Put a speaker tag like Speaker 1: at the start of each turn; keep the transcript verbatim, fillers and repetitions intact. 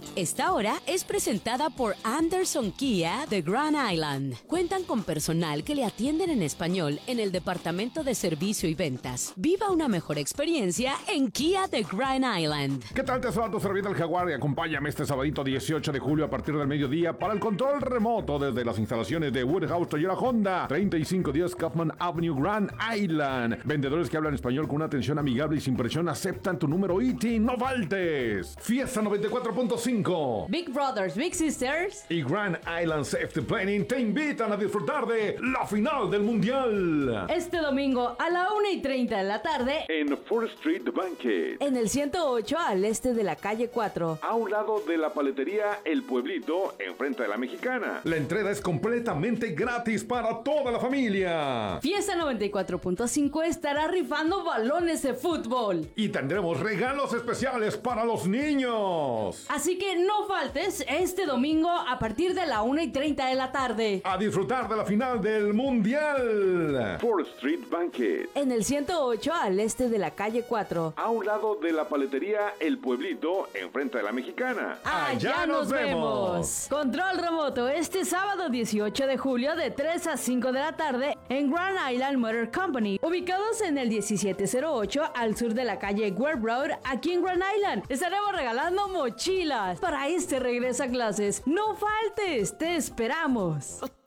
Speaker 1: Esta hora es presentada por Anderson Kia de Grand Island. Cuentan con personal que le atienden en español en el departamento de servicio y ventas. Viva una mejor experiencia en Kia de Grand Island.
Speaker 2: ¿Qué tal? Te saluda tu servidor el Jaguar y acompáñame este sabadito dieciocho de julio a partir del mediodía para el control remoto desde las instalaciones de Woodhouse Toyota Honda, treinta y cinco diez Kaufman Avenue, Grand Island. Vendedores que hablan español con una atención amigable y sin presión aceptan tu número I T I N. ¡No faltes! Fiesta noventa y cuatro punto cinco.
Speaker 3: Big Brothers, Big Sisters
Speaker 2: y Grand Island Safety Planning te invitan a disfrutar de la final del Mundial.
Speaker 3: Este domingo a la una y treinta de la tarde
Speaker 2: en fourth Street Banquet,
Speaker 3: en el ciento ocho al este de la calle cuatro,
Speaker 2: a un lado de la paletería El Pueblito, enfrente de la Mexicana. La entrada es completamente gratis para toda la familia.
Speaker 3: Fiesta noventa y cuatro punto cinco estará rifando balones de fútbol
Speaker 2: y tendremos regalos especiales para los niños.
Speaker 3: Así que no faltes este domingo a partir de la una y treinta de la tarde
Speaker 2: a disfrutar de la final del Mundial. fourth Street Banquet,
Speaker 3: en el ciento ocho al este de la calle cuatro,
Speaker 2: a un lado de la paletería El Pueblito, enfrente de la Mexicana.
Speaker 3: ¡Allá nos vemos! Control remoto este sábado dieciocho de julio de tres a cinco de la tarde en Grand Island Motor Company, ubicados en el diecisiete cero ocho al sur de la calle Webb Road, aquí en Grand Island. Estaremos regalando mochilas para este regreso a clases. ¡No faltes! ¡Te esperamos!